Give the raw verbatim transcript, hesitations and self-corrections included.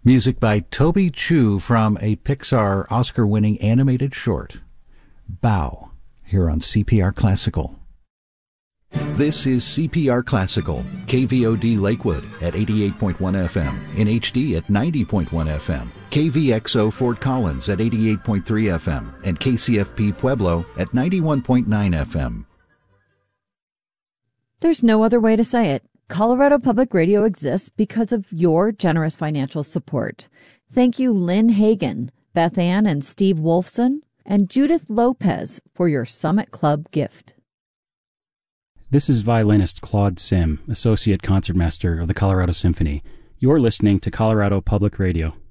Music by Toby Chu from a Pixar Oscar-winning animated short, Bow, here on C P R Classical. This is C P R Classical, K V O D Lakewood at eighty-eight point one F M, in H D at ninety point one F M, K V X O Fort Collins at eighty-eight point three F M, and K C F P Pueblo at ninety-one point nine F M. There's no other way to say it. Colorado Public Radio exists because of your generous financial support. Thank you, Lynn Hagan, Beth Ann and Steve Wolfson, and Judith Lopez for your Summit Club gift. This is violinist Claude Sim, Associate Concertmaster of the Colorado Symphony. You're listening to Colorado Public Radio.